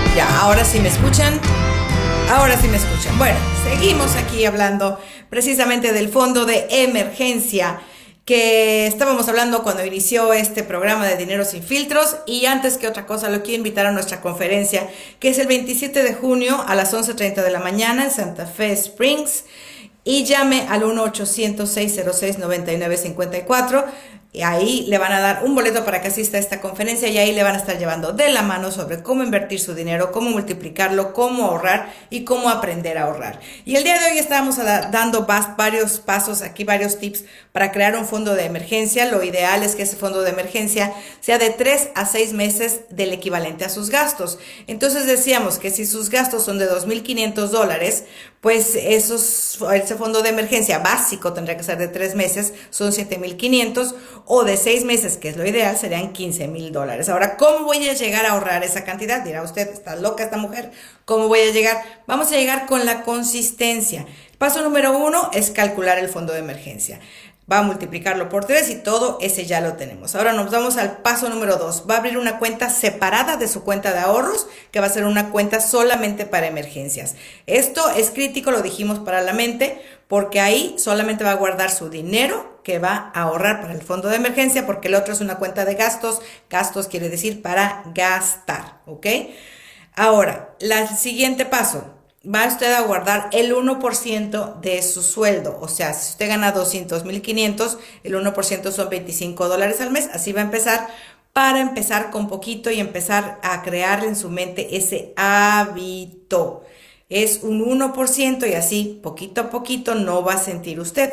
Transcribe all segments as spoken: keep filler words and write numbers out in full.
Ya, ahora sí me escuchan. Ahora sí me escuchan. Bueno, seguimos aquí hablando precisamente del fondo de emergencia que estábamos hablando cuando inició este programa de Dinero Sin Filtros. Y antes que otra cosa, lo quiero invitar a nuestra conferencia, que es el veintisiete de junio a las once treinta de la mañana en Santa Fe Springs. Y llame al uno ochocientos, seis cero seis, nueve nueve cinco cuatro. Y ahí le van a dar un boleto para que asista a esta conferencia y ahí le van a estar llevando de la mano sobre cómo invertir su dinero, cómo multiplicarlo, cómo ahorrar y cómo aprender a ahorrar. Y el día de hoy estábamos dando varios pasos, aquí varios tips para crear un fondo de emergencia. Lo ideal es que ese fondo de emergencia sea de tres a seis meses del equivalente a sus gastos. Entonces decíamos que si sus gastos son de dos mil quinientos dólares, pues esos, ese fondo de emergencia básico tendría que ser de tres meses, son siete mil quinientos, o de seis meses, que es lo ideal, serían quince mil dólares. Ahora, ¿cómo voy a llegar a ahorrar esa cantidad? Dirá usted, está loca esta mujer. ¿Cómo voy a llegar? Vamos a llegar con la consistencia. Paso número uno es calcular el fondo de emergencia. Va a multiplicarlo por tres y todo ese ya lo tenemos. Ahora nos vamos al paso número dos. Va a abrir una cuenta separada de su cuenta de ahorros, que va a ser una cuenta solamente para emergencias. Esto es crítico, lo dijimos, para la mente, porque ahí solamente va a guardar su dinero que va a ahorrar para el fondo de emergencia, porque el otro es una cuenta de gastos. Gastos quiere decir para gastar, ¿ok? Ahora, el siguiente paso. Va usted a guardar el uno por ciento de su sueldo. O sea, si usted gana doscientos mil quinientos, el uno por ciento son veinticinco dólares al mes. Así va a empezar, para empezar con poquito y empezar a crear en su mente ese hábito. Es un uno por ciento y así, poquito a poquito, no va a sentir usted.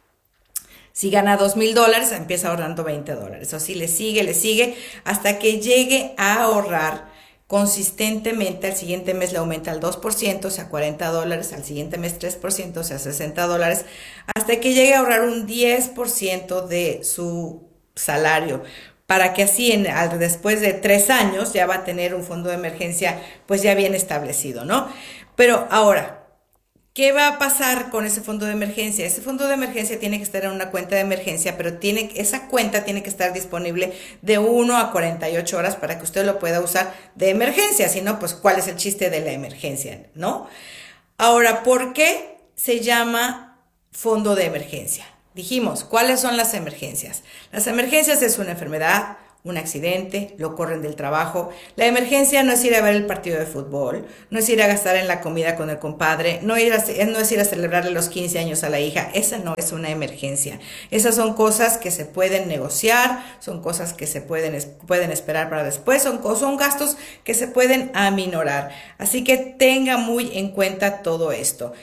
Si gana dos mil dólares, empieza ahorrando veinte dólares. O así le sigue, le sigue, hasta que llegue a ahorrar consistentemente. Al siguiente mes le aumenta al dos por ciento, o sea, cuarenta dólares, al siguiente mes tres por ciento, o sea, sesenta dólares, hasta que llegue a ahorrar un diez por ciento de su salario, para que así en, después de tres años ya va a tener un fondo de emergencia pues ya bien establecido, ¿no? Pero ahora, ¿qué va a pasar con ese fondo de emergencia? Ese fondo de emergencia tiene que estar en una cuenta de emergencia, pero tiene, esa cuenta tiene que estar disponible de una a cuarenta y ocho horas para que usted lo pueda usar de emergencia. Si no, pues ¿cuál es el chiste de la emergencia, no? Ahora, ¿por qué se llama fondo de emergencia? Dijimos, ¿cuáles son las emergencias? Las emergencias es una enfermedad, un accidente, lo corren del trabajo. La emergencia no es ir a ver el partido de fútbol, no es ir a gastar en la comida con el compadre, no, ir a, no es ir a celebrarle los quince años a la hija. Esa no es una emergencia. Esas son cosas que se pueden negociar, son cosas que se pueden, pueden esperar para después, son, son gastos que se pueden aminorar. Así que tenga muy en cuenta todo esto.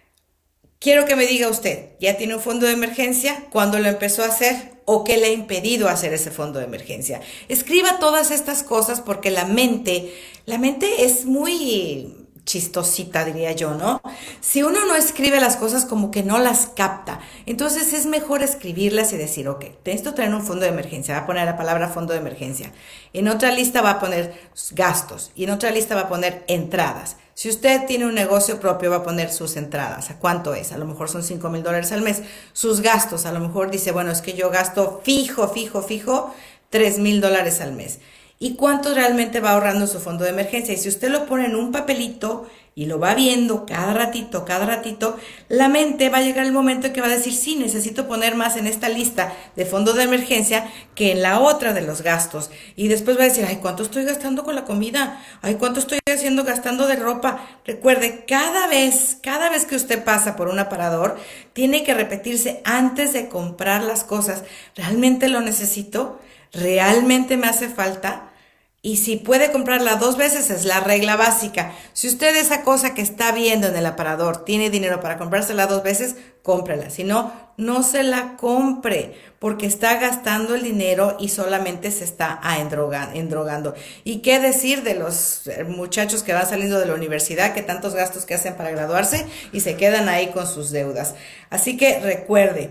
Quiero que me diga usted, ¿ya tiene un fondo de emergencia? ¿Cuándo lo empezó a hacer? ¿O qué le ha impedido hacer ese fondo de emergencia? Escriba todas estas cosas porque la mente, la mente es muy chistosita, diría yo, ¿no? Si uno no escribe las cosas, como que no las capta. Entonces es mejor escribirlas y decir, ok, necesito tener un fondo de emergencia. Va a poner la palabra fondo de emergencia. En otra lista va a poner gastos y en otra lista va a poner entradas. Si usted tiene un negocio propio, va a poner sus entradas. ¿A cuánto es? A lo mejor son cinco mil dólares al mes. Sus gastos, a lo mejor dice, bueno, es que yo gasto fijo, fijo, fijo, tres mil dólares al mes. ¿Y cuánto realmente va ahorrando su fondo de emergencia? Y si usted lo pone en un papelito y lo va viendo cada ratito, cada ratito, la mente va a llegar el momento en que va a decir, sí, necesito poner más en esta lista de fondo de emergencia que en la otra de los gastos. Y después va a decir, ay, ¿cuánto estoy gastando con la comida? Ay, ¿cuánto estoy haciendo gastando de ropa? Recuerde, cada vez, cada vez que usted pasa por un aparador, tiene que repetirse antes de comprar las cosas. ¿Realmente lo necesito? ¿Realmente me hace falta? Y si puede comprarla dos veces, es la regla básica. Si usted esa cosa que está viendo en el aparador tiene dinero para comprársela dos veces, cómprela. Si no, no se la compre, porque está gastando el dinero y solamente se está endrogando. ¿Y qué decir de los muchachos que van saliendo de la universidad, que tantos gastos que hacen para graduarse y se quedan ahí con sus deudas? Así que recuerde,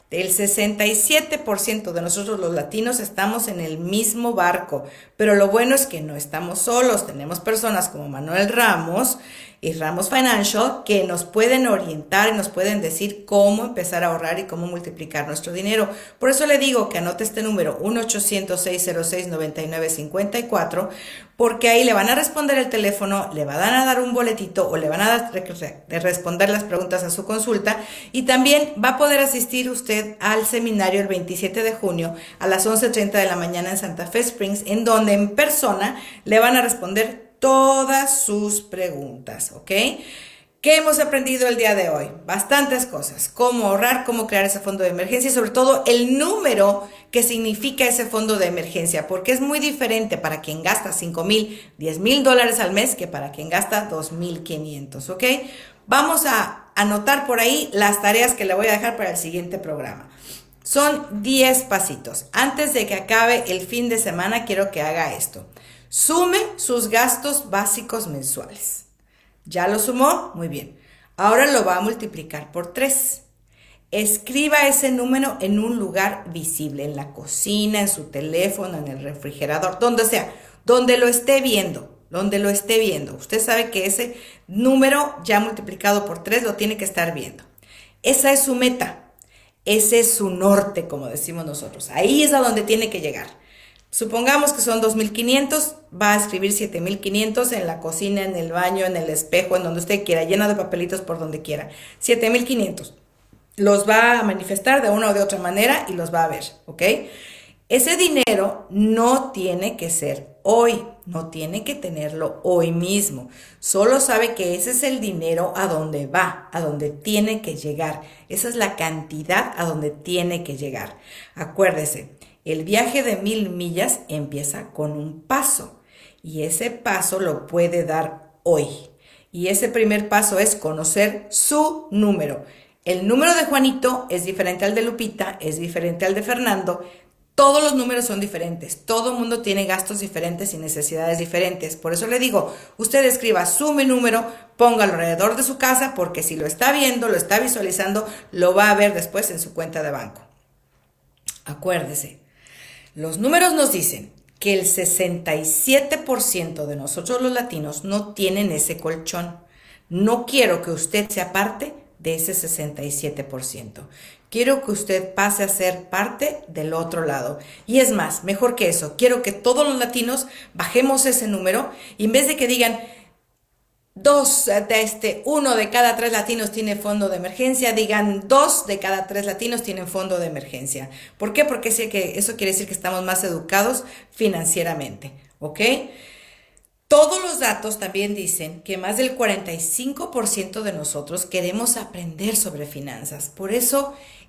El sesenta y siete por ciento de nosotros los latinos estamos en el mismo barco, pero lo bueno es que no estamos solos, tenemos personas como Manuel Ramos y Ramos Financial que nos pueden orientar y nos pueden decir cómo empezar a ahorrar y cómo multiplicar nuestro dinero. Por eso le digo que anote este número uno ochocientos, seiscientos seis, noventa y nueve cincuenta y cuatro, porque ahí le van a responder el teléfono, le van a dar un boletito o le van a dar, re, responder las preguntas a su consulta, y también va a poder asistir usted al seminario el veintisiete de junio a las once treinta de la mañana en Santa Fe Springs, en donde en persona le van a responder todas sus preguntas, ¿ok? ¿Qué hemos aprendido el día de hoy? Bastantes cosas. Cómo ahorrar, cómo crear ese fondo de emergencia y sobre todo el número que significa ese fondo de emergencia, porque es muy diferente para quien gasta cinco mil, diez mil dólares al mes que para quien gasta dos mil quinientos, ¿ok? Vamos a anotar por ahí las tareas que le voy a dejar para el siguiente programa. Son diez pasitos. Antes de que acabe el fin de semana, quiero que haga esto. Sume sus gastos básicos mensuales. ¿Ya lo sumó? Muy bien. Ahora lo va a multiplicar por tres. Escriba ese número en un lugar visible, en la cocina, en su teléfono, en el refrigerador, donde sea, donde lo esté viendo, donde lo esté viendo. Usted sabe que ese número ya multiplicado por tres lo tiene que estar viendo. Esa es su meta. Ese es su norte, como decimos nosotros. Ahí es a donde tiene que llegar. Supongamos que son dos mil quinientos, va a escribir siete mil quinientos en la cocina, en el baño, en el espejo, en donde usted quiera, lleno de papelitos por donde quiera. siete mil quinientos. Los va a manifestar de una o de otra manera y los va a ver, ¿ok? Ese dinero no tiene que ser hoy, no tiene que tenerlo hoy mismo. Solo sabe que ese es el dinero a donde va, a donde tiene que llegar. Esa es la cantidad a donde tiene que llegar. Acuérdese. El viaje de mil millas empieza con un paso y ese paso lo puede dar hoy. Y ese primer paso es conocer su número. El número de Juanito es diferente al de Lupita, es diferente al de Fernando. Todos los números son diferentes. Todo el mundo tiene gastos diferentes y necesidades diferentes. Por eso le digo, usted escriba su número, póngalo alrededor de su casa, porque si lo está viendo, lo está visualizando, lo va a ver después en su cuenta de banco. Acuérdese. Los números nos dicen que el sesenta y siete por ciento de nosotros los latinos no tienen ese colchón. No quiero que usted sea parte de ese sesenta y siete por ciento. Quiero que usted pase a ser parte del otro lado. Y es más, mejor que eso, quiero que todos los latinos bajemos ese número y en vez de que digan dos de este, uno de cada tres latinos tiene fondo de emergencia, digan dos de cada tres latinos tienen fondo de emergencia. ¿Por qué? Porque sí que eso quiere decir que estamos más educados financieramente, ¿ok? Todos los datos también dicen que más del cuarenta y cinco por ciento de nosotros queremos aprender sobre finanzas. Por eso